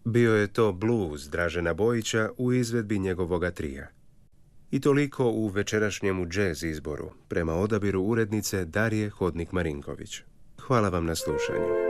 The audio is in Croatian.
Bio je to blues Dražena Bojića u izvedbi njegovoga trija. I toliko u večerašnjemu jazz izboru, prema odabiru urednice Darije Hodnik-Marinković. Hvala vam na slušanju.